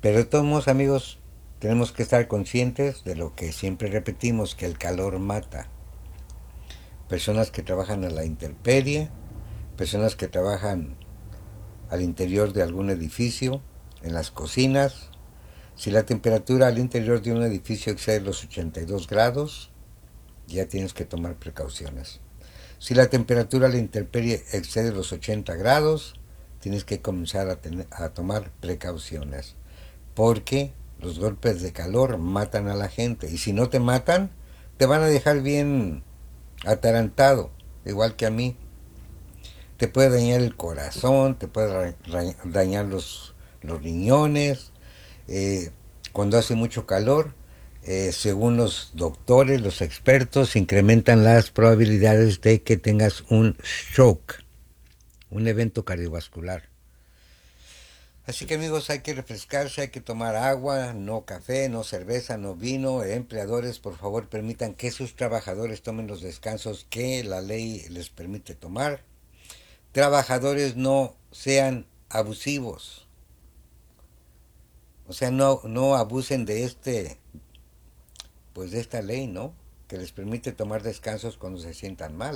Pero de todos modos, amigos, tenemos que estar conscientes de lo que siempre repetimos, que el calor mata. Personas que trabajan a la intemperie, personas que trabajan al interior de algún edificio, en las cocinas. Si la temperatura al interior de un edificio excede los 82 grados, ya tienes que tomar precauciones. Si la temperatura a la intemperie excede los 80 grados, tienes que comenzar a tomar precauciones. Porque los golpes de calor matan a la gente. Y si no te matan, te van a dejar bien atarantado, igual que a mí. Te puede dañar el corazón, te puede dañar los riñones. eh, Cuando hace mucho calor, según los doctores, los expertos, incrementan las probabilidades de que tengas un shock, un evento cardiovascular. Así que amigos, hay que refrescarse, hay que tomar agua, no café, no cerveza, no vino. Empleadores, por favor, permitan que sus trabajadores tomen los descansos que la ley les permite tomar. Trabajadores, no sean abusivos. O sea, no abusen de pues de esta ley, ¿no? Que les permite tomar descansos cuando se sientan mal.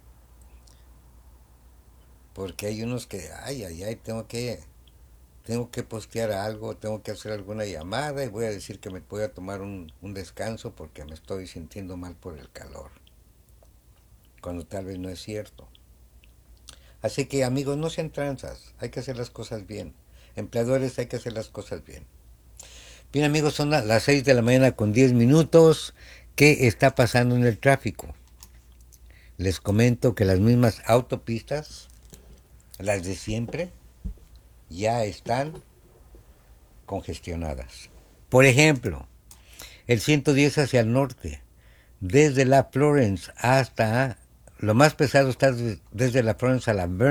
Porque hay unos que, ay, tengo que postear algo, tengo que hacer alguna llamada y voy a decir que me voy a tomar un descanso porque me estoy sintiendo mal por el calor, cuando tal vez no es cierto. Así que amigos, no sean tranzas, hay que hacer las cosas bien. Empleadores, hay que hacer las cosas bien. Bien amigos, son las 6 de la mañana con 10 minutos. ¿Qué está pasando en el tráfico? Les comento que las mismas autopistas, las de siempre, ya están congestionadas. Por ejemplo, el 110 hacia el norte, desde la Florence hasta, lo más pesado está desde la Florence a la Vernon.